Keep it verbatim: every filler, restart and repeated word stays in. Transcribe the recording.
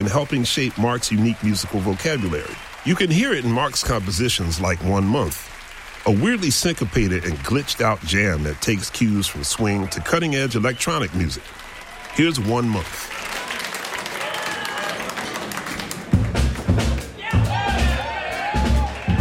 helping shape Mark's unique musical vocabulary. You can hear it in Mark's compositions like One Month, a weirdly syncopated and glitched-out jam that takes cues from swing to cutting-edge electronic music. Here's One Month.